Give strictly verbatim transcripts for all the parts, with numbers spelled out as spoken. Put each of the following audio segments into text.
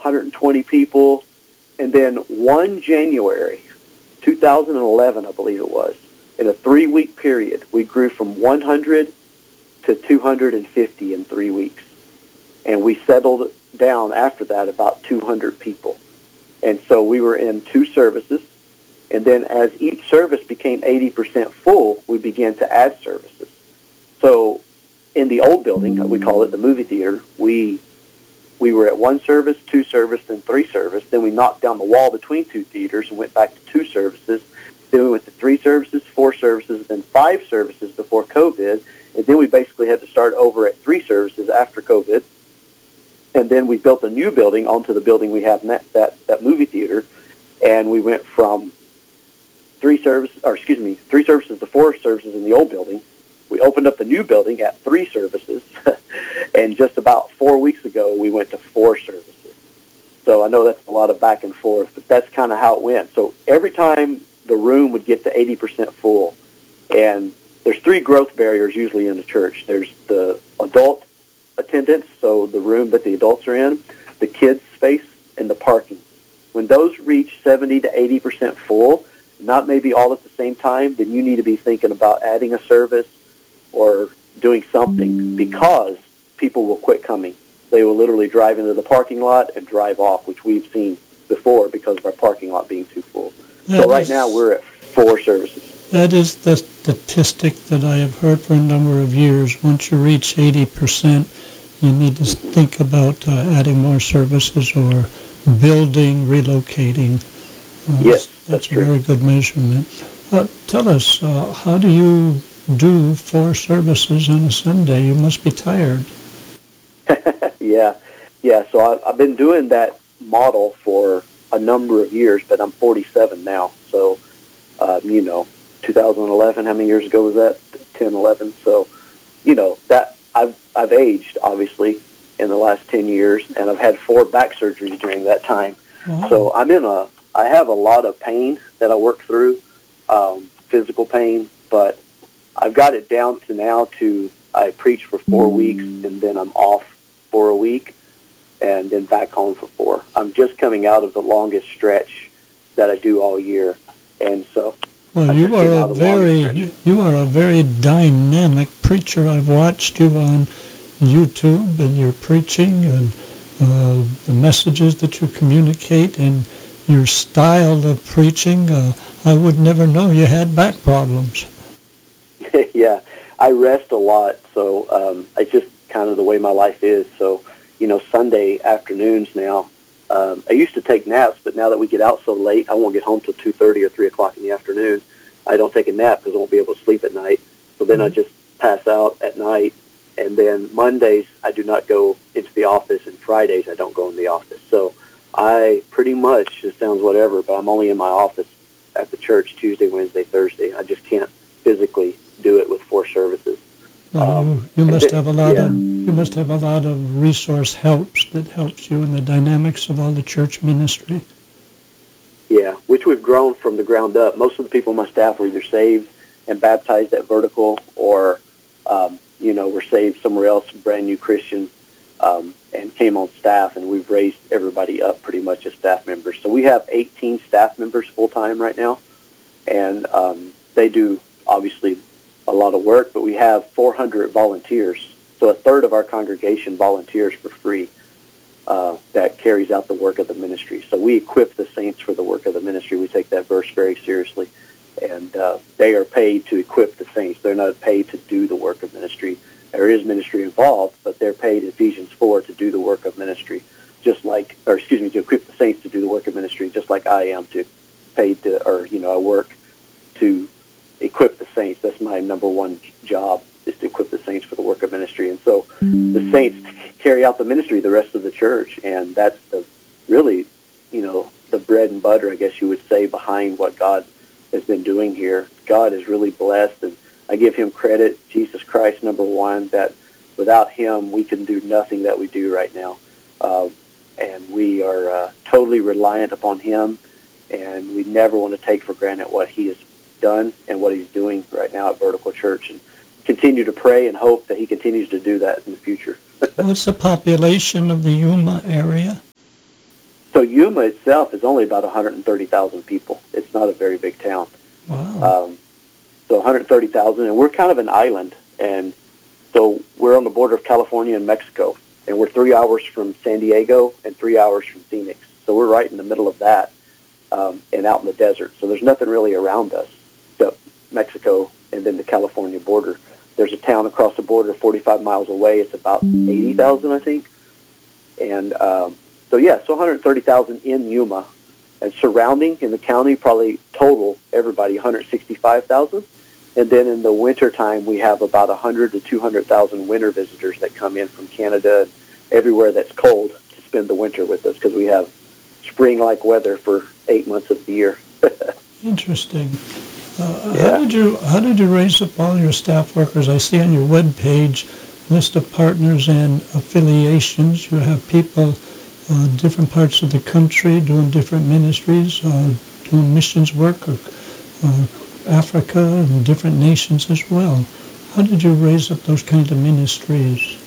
hundred twenty people. And then one January, two thousand eleven, I believe it was, in a three-week period, we grew from one hundred to two hundred fifty in three weeks. And we settled down after that about two hundred people. And so we were in two services. And then as each service became eighty percent full, we began to add services. So in the old building, we call it the movie theater, we we were at one service, two service, then three service. Then we knocked down the wall between two theaters and went back to two services. Then we went to three services, four services, then five services before COVID. And then we basically had to start over at three services after COVID. And then we built a new building onto the building we have, that, that, that movie theater. And we went from three services, or excuse me, three services to four services in the old building. We opened up the new building at three services. And just about four weeks ago, we went to four services. So I know that's a lot of back and forth, but that's kind of how it went. So every time the room would get to eighty percent full, and there's three growth barriers usually in the church. There's the adult attendance, so the room that the adults are in, the kids' space, and the parking. When those reach seventy to eighty percent full, not maybe all at the same time, then you need to be thinking about adding a service or doing something, because people will quit coming. They will literally drive into the parking lot and drive off, which we've seen before because of our parking lot being too full. That so right is, now we're at four services. That is the statistic that I have heard for a number of years. Once you reach eighty percent, you need to think about uh, adding more services or building, relocating. Uh, yes, that's, that's true. a very good measurement. Uh, tell us, uh, how do you do four services on a Sunday? You must be tired. yeah, yeah. So I, I've been doing that model for a number of years, but I'm forty-seven now. So, uh, you know, two thousand eleven, how many years ago was that? ten, eleven. So, you know, that I've I've aged, obviously, in the last ten years, and I've had four back surgeries during that time. Wow. So I'm in a, I have a lot of pain that I work through, um, physical pain, but I've got it down to now to, I preach for four weeks, and then I'm off for a week, and then back home for four. I'm just coming out of the longest stretch that I do all year, and so. Well, you are a very you, you are a very dynamic preacher. I've watched you on YouTube and your preaching and uh, the messages that you communicate and your style of preaching. Uh, I would never know you had back problems. Yeah, I rest a lot, so um, it's just kind of the way my life is. So, you know, Sunday afternoons now, um, I used to take naps, but now that we get out so late, I won't get home till two thirty or three o'clock in the afternoon. I don't take a nap because I won't be able to sleep at night. So then I just pass out at night. And then Mondays, I do not go into the office, and Fridays, I don't go in the office. So I pretty much, it sounds whatever, but I'm only in my office at the church Tuesday, Wednesday, Thursday. I just can't physically do it with four services. Well, um, you, you must have a lot yeah. of you must have a lot of resource helps that helps you in the dynamics of all the church ministry. Yeah, which we've grown from the ground up. Most of the people on my staff were either saved and baptized at Vertical, or um, you know, were saved somewhere else, brand new Christian, um, and came on staff, and we've raised everybody up pretty much as staff members. So we have eighteen staff members full time right now, and um, they do obviously a lot of work, but we have four hundred volunteers. So a third of our congregation volunteers for free. Uh, that carries out the work of the ministry. So we equip the saints for the work of the ministry. We take that verse very seriously. And uh, they are paid to equip the saints. They're not paid to do the work of ministry. There is ministry involved, but they're paid in Ephesians four to do the work of ministry, just like, or excuse me, to equip the saints to do the work of ministry, just like I am to paid to, or, you know, I work to equip the saints. That's my number one job, is to equip the saints for the work of ministry. And so the saints carry out the ministry, the rest of the church, and that's the really, you know, the bread and butter, I guess you would say, behind what God has been doing here. God is really blessed, and I give him credit, Jesus Christ, number one, that without him we can do nothing that we do right now. Uh, and we are uh, totally reliant upon him, and we never want to take for granted what he has done and what he's doing right now at Vertical Church, and continue to pray and hope that he continues to do that in the future. What's the population of the Yuma area? So Yuma itself is only about one hundred thirty thousand people. It's not a very big town. Wow. Um, so one hundred thirty thousand, and we're kind of an island. And so we're on the border of California and Mexico, and we're three hours from San Diego and three hours from Phoenix. So we're right in the middle of that, um, and out in the desert. So there's nothing really around us except Mexico and then the California border. There's a town across the border forty-five miles away. It's about eighty thousand, I think. And um, so, yeah, so one hundred thirty thousand in Yuma. And surrounding in the county, probably total, everybody, one hundred sixty-five thousand. And then in the wintertime, we have about one hundred to two hundred thousand winter visitors that come in from Canada and everywhere that's cold to spend the winter with us, because we have spring-like weather for eight months of the year. Interesting. Uh, yeah. How did you how did you raise up all your staff workers? I see on your web page list of partners and affiliations. You have people uh, different parts of the country doing different ministries, uh, doing missions work, or uh, Africa and different nations as well. How did you raise up those kinds of ministries?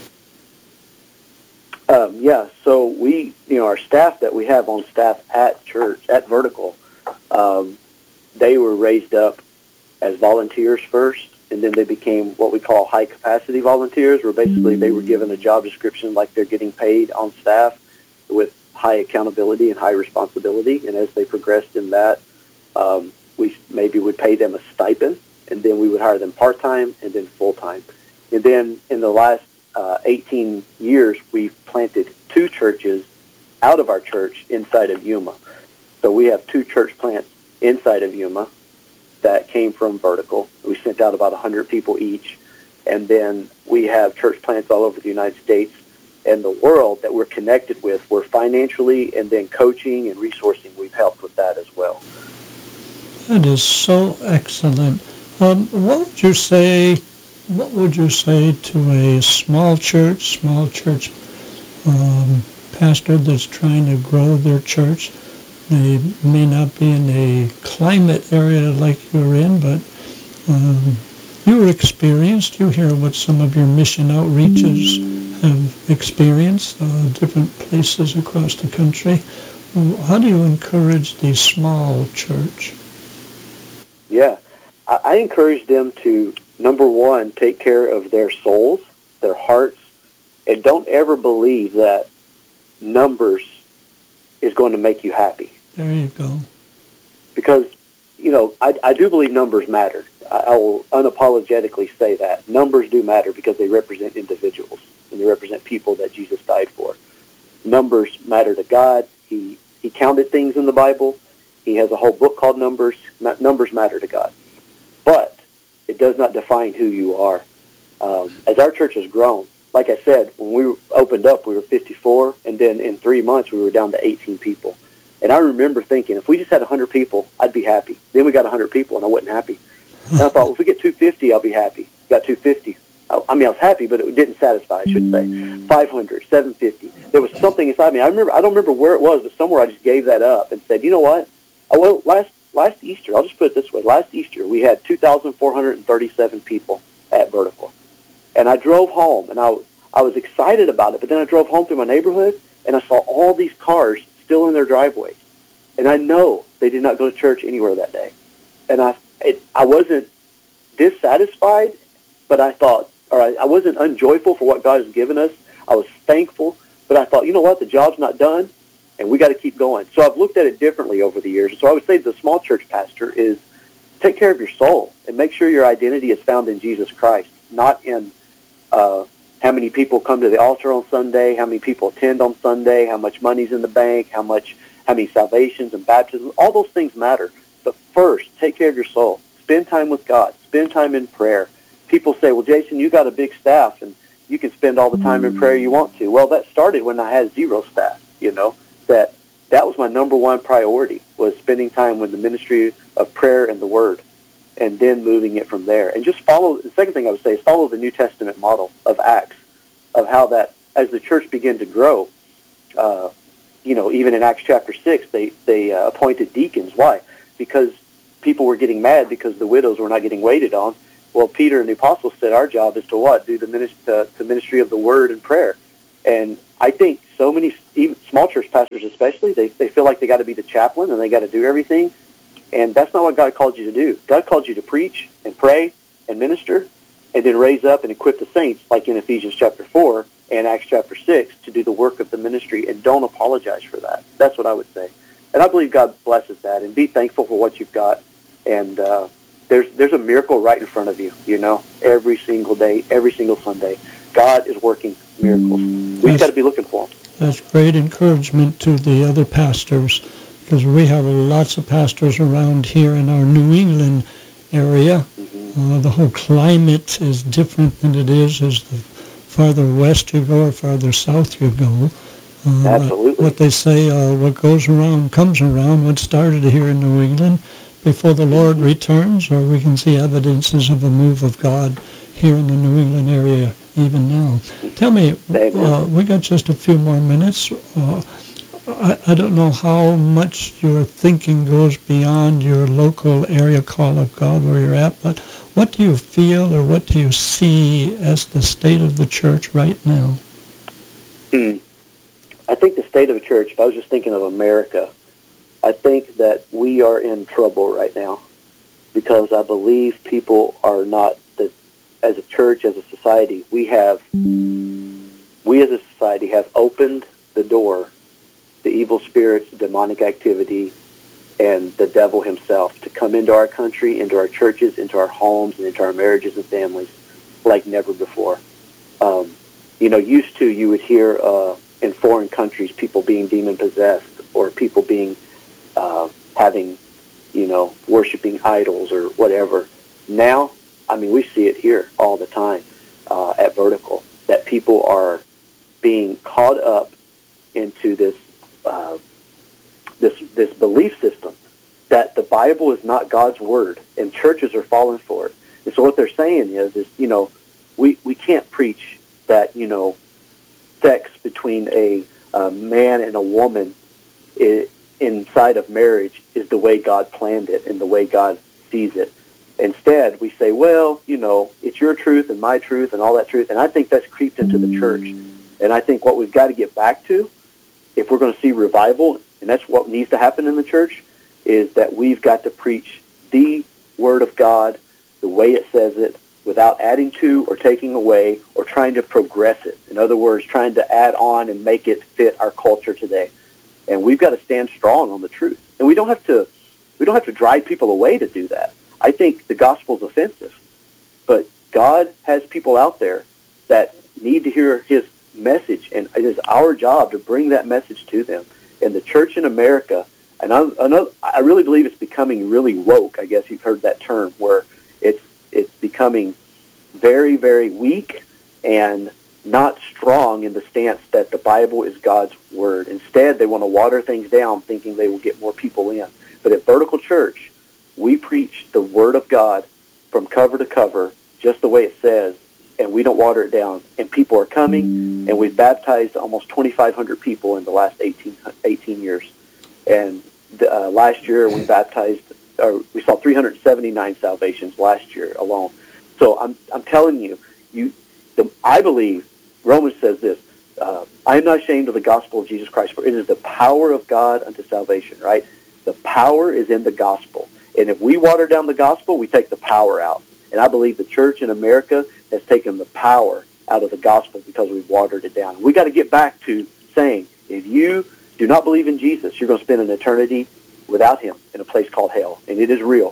Um, yeah, so we, you know, our staff that we have on staff at church, at Vertical, um, they were raised up as volunteers first, and then they became what we call high-capacity volunteers, where basically they were given a job description like they're getting paid on staff with high accountability and high responsibility. And as they progressed in that, um, we maybe would pay them a stipend, and then we would hire them part-time and then full-time. And then in the last uh, eighteen years, we've planted two churches out of our church inside of Yuma. So we have two church plants inside of Yuma that came from Vertical. We sent out about one hundred people each. And then we have church plants all over the United States and the world that we're connected with. We're financially and then coaching and resourcing, we've helped with that as well. That is so excellent. Um, what would you say? What would you say to a small church, small church um, pastor that's trying to grow their church? They may not be in a climate area like you're in, but um, you're experienced. You hear what some of your mission outreaches have experienced, uh, different places across the country. How do you encourage the small church? Yeah, I, I encourage them to, number one, take care of their souls, their hearts, and don't ever believe that numbers is going to make you happy. There you go. Because, you know, I, I do believe numbers matter. I, I will unapologetically say that. Numbers do matter because they represent individuals, and they represent people that Jesus died for. Numbers matter to God. He, he counted things in the Bible. He has a whole book called Numbers. Numbers matter to God. But it does not define who you are. Um, as our church has grown, like I said, when we opened up, we were fifty-four, and then in three months, we were down to eighteen people. And I remember thinking, if we just had one hundred people, I'd be happy. Then we got one hundred people, and I wasn't happy. And I thought, well, if we get two hundred fifty, I'll be happy. Got two hundred fifty. I, I mean, I was happy, but it didn't satisfy, I should say. five hundred, seven hundred fifty. There was something inside me. I remember. I don't remember where it was, but somewhere I just gave that up and said, you know what? I, well, last last Easter, I'll just put it this way. Last Easter, we had two thousand four hundred thirty-seven people at Vertical. And I drove home, and I, I was excited about it, but then I drove home through my neighborhood, and I saw all these cars still in their driveways. And I know they did not go to church anywhere that day. And I it, I wasn't dissatisfied, but I thought, all right, I wasn't unjoyful for what God has given us. I was thankful, but I thought, you know what, the job's not done, and we got to keep going. So I've looked at it differently over the years. So I would say the small church pastor is take care of your soul and make sure your identity is found in Jesus Christ, not in uh, how many people come to the altar on Sunday, how many people attend on Sunday, how much money's in the bank, how much, how many salvations and baptisms. All those things matter. But first, take care of your soul. Spend time with God. Spend time in prayer. People say, well, Jason, you got a big staff, and you can spend all the time in prayer you want to. Well, that started when I had zero staff, you know, that that was my number one priority, was spending time with the ministry of prayer and the Word, and then moving it from there. And just follow, the second thing I would say is follow the New Testament model of Acts, of how that, as the church began to grow, uh, you know, even in Acts chapter six, they, they uh, appointed deacons. Why? Because people were getting mad because the widows were not getting waited on. Well, Peter and the apostles said our job is to what? Do the ministry, uh, the ministry of the Word and prayer. And I think so many, even small church pastors especially, they, they feel like they got to be the chaplain and they got to do everything. And that's not what God called you to do. God called you to preach and pray and minister and then raise up and equip the saints, like in Ephesians chapter four and Acts chapter six, to do the work of the ministry, and don't apologize for that. That's what I would say. And I believe God blesses that, and be thankful for what you've got. And uh, there's there's a miracle right in front of you, you know, every single day, every single Sunday. God is working miracles. We've got to be looking for them. That's great encouragement to the other pastors, because we have lots of pastors around here in our New England area. Mm-hmm. Uh, the whole climate is different than it is as the farther west you go or farther south you go. Uh, Absolutely. What they say, uh, what goes around comes around. What started here in New England, before the Lord returns, or we can see evidences of a move of God here in the New England area even now. Tell me, uh, we got just a few more minutes. Uh, I, I don't know how much your thinking goes beyond your local area call of God where you're at, but what do you feel or what do you see as the state of the church right now? Hmm. I think the state of the church, if I was just thinking of America, I think that we are in trouble right now because I believe people are not, that as a church, as a society, we have, we as a society have opened the door to evil spirits, demonic activity, and the devil himself to come into our country, into our churches, into our homes, and into our marriages and families like never before. Um, you know, used to you would hear uh, in foreign countries people being demon-possessed or people being, uh, having, you know, worshiping idols or whatever. Now, I mean, we see it here all the time uh, at Vertical, that people are being caught up into this uh, this this belief system that the Bible is not God's word, and churches are falling for it. And so what they're saying is, is you know, we, we can't preach that, you know, sex between a, a man and a woman is, inside of marriage is the way God planned it and the way God sees it. Instead, we say, well, you know, it's your truth and my truth and all that truth, and I think that's creeped into the church. And I think what we've got to get back to, if we're going to see revival, and that's what needs to happen in the church, is that we've got to preach the Word of God the way it says it, without adding to or taking away or trying to progress it. In other words, trying to add on and make it fit our culture today. And we've got to stand strong on the truth. And we don't have to we don't have to drive people away to do that. I think the gospel's offensive. But God has people out there that need to hear his message, and it is our job to bring that message to them. And the church in America, and I, I, know, I really believe it's becoming really woke. I guess you've heard that term, where it's it's becoming very, very weak and not strong in the stance that the Bible is God's word. Instead, they want to water things down, thinking they will get more people in. But at Vertical Church, we preach the Word of God from cover to cover, just the way it says, and we don't water it down. And people are coming, and we've baptized almost twenty-five hundred people in the last eighteen, eighteen years. And uh, last year we baptized, or we saw three hundred seventy-nine salvations last year alone. So I'm I'm telling you, you, the, I believe Romans says this: uh, I am not ashamed of the gospel of Jesus Christ, for it is the power of God unto salvation. Right? The power is in the gospel. And if we water down the gospel, we take the power out. And I believe the church in America has taken the power out of the gospel because we've watered it down. We got to get back to saying, if you do not believe in Jesus, you're going to spend an eternity without him in a place called hell. And it is real.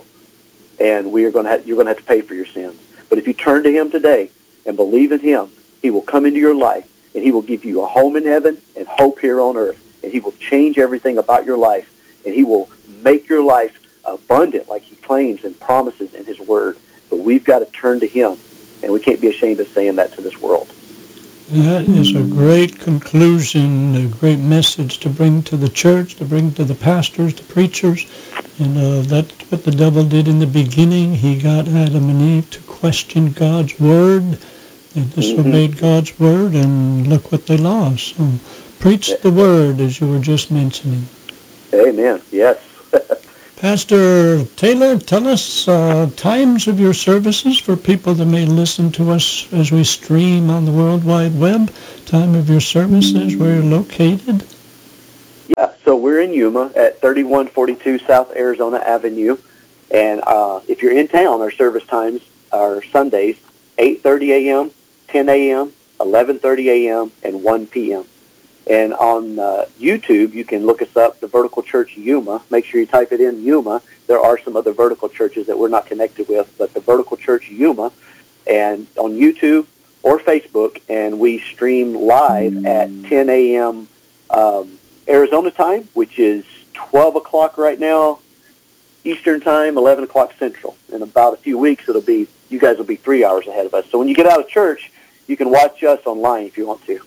And we are going to have, you're going to have to pay for your sins. But if you turn to him today and believe in him, he will come into your life, and he will give you a home in heaven and hope here on earth. And he will change everything about your life. And he will make your life abundant like he claims and promises in his word. But we've got to turn to him, and we can't be ashamed of saying that to this world. That is a great conclusion, a great message to bring to the church, to bring to the pastors, the preachers. And uh, that's what the devil did in the beginning. He got Adam and Eve to question God's word. They disobeyed mm-hmm. God's word, and look what they lost. So preach the word, as you were just mentioning. Amen. Yes. Pastor Taylor, tell us uh, times of your services for people that may listen to us as we stream on the World Wide Web. Time of your services, where you're located. Yeah, so we're in Yuma at thirty-one forty-two South Arizona Avenue. And uh, if you're in town, our service times are Sundays, eight thirty a.m., ten a.m., eleven thirty a.m., and one p.m. And on uh, YouTube, you can look us up, the Vertical Church Yuma. Make sure you type it in, Yuma. There are some other vertical churches that we're not connected with, but the Vertical Church Yuma, and on YouTube or Facebook, and we stream live at ten a.m. Um, Arizona time, which is twelve o'clock right now, Eastern time, eleven o'clock Central. In about a few weeks, it'll be, you guys will be three hours ahead of us. So when you get out of church, you can watch us online if you want to.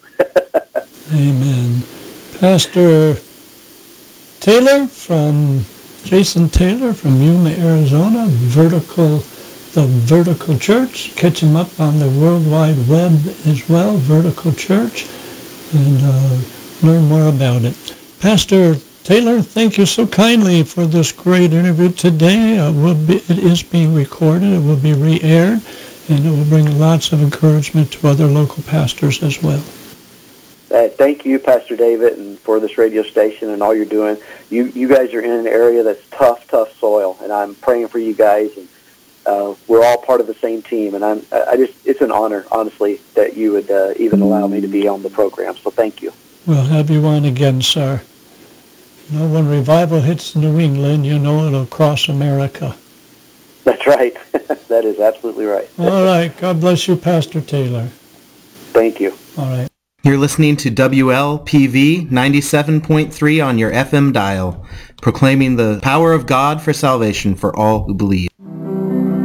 Amen. Pastor Taylor from, Jason Taylor from Yuma, Arizona, Vertical, the Vertical Church. Catch him up on the World Wide Web as well, Vertical Church, and uh, learn more about it. Pastor Taylor, thank you so kindly for this great interview today. Uh, will be, it is being recorded. It will be re-aired, and it will bring lots of encouragement to other local pastors as well. Uh, thank you, Pastor David, and for this radio station and all you're doing. You you guys are in an area that's tough, tough soil, and I'm praying for you guys. And uh, we're all part of the same team, and I'm I just it's an honor, honestly, that you would uh, even allow me to be on the program. So thank you. We'll have you on again, sir. You know, when revival hits New England, you know it'll cross America. That's right. That is absolutely right. All right. God bless you, Pastor Taylor. Thank you. All right. You're listening to W L P V ninety-seven point three on your F M dial, proclaiming the power of God for salvation for all who believe.